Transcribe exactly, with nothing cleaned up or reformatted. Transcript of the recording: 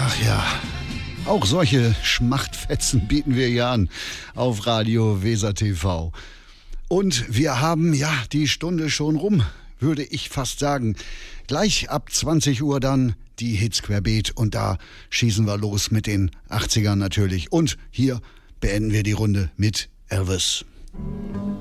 Ach ja, auch solche Schmachtfetzen bieten wir hier an auf Radio Weser T V. Und wir haben ja die Stunde schon rum, würde ich fast sagen. Gleich ab zwanzig Uhr dann die Hits querbeet und da schießen wir los mit den achtzigern natürlich. Und hier beenden wir die Runde mit Elvis.